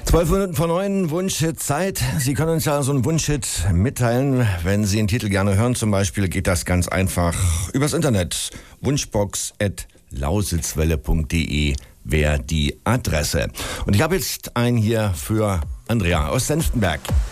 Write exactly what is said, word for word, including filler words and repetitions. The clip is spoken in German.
Zwölf Minuten vor neun, Wunschhit Zeit. Sie können uns ja so einen Wunschhit mitteilen. Wenn Sie den Titel gerne hören zum Beispiel, geht das ganz einfach übers Internet. wunschbox at lausitzwelle punkt de wäre die Adresse. Und ich habe jetzt einen hier für Andrea aus Senftenberg.